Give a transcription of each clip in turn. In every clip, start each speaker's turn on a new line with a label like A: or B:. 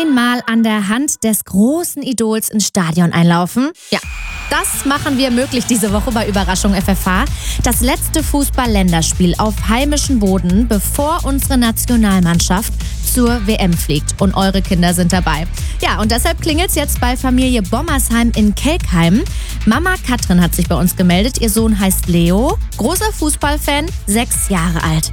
A: Einmal an der Hand des großen Idols ins Stadion einlaufen. Ja, das machen wir möglich diese Woche bei Überraschung FFH. Das letzte Fußball-Länderspiel auf heimischem Boden, bevor unsere Nationalmannschaft zur WM fliegt. Und eure Kinder sind dabei. Ja, und deshalb klingelt's jetzt bei Familie Bommersheim in Kelkheim. Mama Katrin hat sich bei uns gemeldet. Ihr Sohn heißt Leo. Großer Fußballfan, 6 Jahre alt.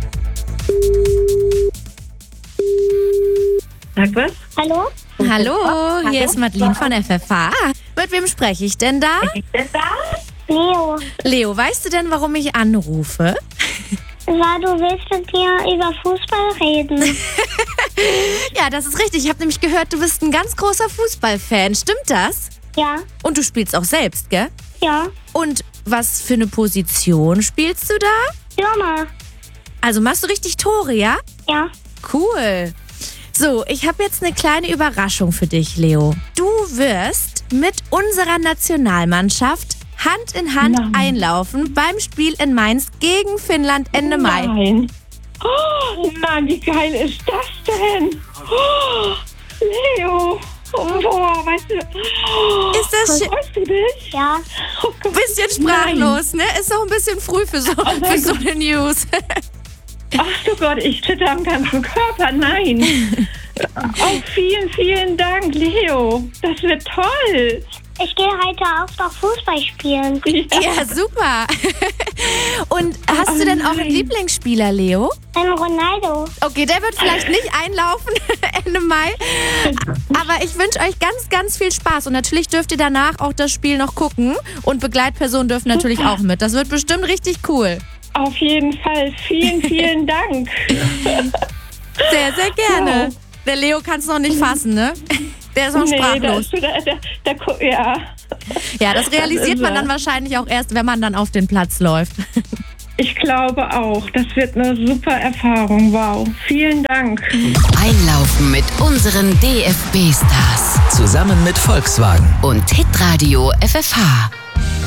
B: Sag was?
C: Hallo?
A: Hallo, hier ist Madeline von FFH. Mit wem spreche ich denn da?
C: Leo.
A: Leo, weißt du denn, warum ich anrufe?
C: Weil du willst mit mir über Fußball reden.
A: Ja, das ist richtig. Ich habe nämlich gehört, du bist ein ganz großer Fußballfan. Stimmt das?
C: Ja,
A: Und du spielst auch selbst, gell?
C: ja.
A: Und was für eine Position spielst du da?
C: Stürmer.
A: Also machst du richtig Tore, ja?
C: Ja.
A: Cool. So, ich habe jetzt eine kleine Überraschung für dich, Leo. Du wirst mit unserer Nationalmannschaft Hand in Hand einlaufen beim Spiel in Mainz gegen Finnland Ende Mai.
B: Nein. Oh, Mann, wie geil ist das denn? Oh, Leo. Oh, boah, weißt du.
A: Ist das schön?
B: Freust du dich?
C: Ja.
B: Oh Gott.
A: Bisschen sprachlos, ne? Ist auch ein bisschen früh für so eine News.
B: Ach du Gott, ich zitter am ganzen Körper. Nein. Oh, vielen, vielen Dank, Leo. Das wird toll.
C: Ich gehe heute auch noch Fußball spielen.
A: Ja, super. Und hast du denn auch einen Lieblingsspieler, Leo?
C: Ein Ronaldo.
A: Okay, der wird vielleicht nicht einlaufen Ende Mai. Aber ich wünsche euch ganz, ganz viel Spaß. Und natürlich dürft ihr danach auch das Spiel noch gucken. Und Begleitpersonen dürfen natürlich auch mit. Das wird bestimmt richtig cool.
B: Auf jeden Fall. Vielen, vielen Dank.
A: Sehr, sehr gerne.
B: Wow.
A: Der Leo kann es noch nicht fassen, ne? Der ist noch sprachlos.
B: Ja.
A: Ja, das realisiert man dann wahrscheinlich auch erst, wenn man dann auf den Platz läuft.
B: Ich glaube auch. Das wird eine super Erfahrung. Wow. Vielen Dank.
D: Einlaufen mit unseren DFB-Stars
E: Zusammen mit Volkswagen.
D: und Hitradio FFH.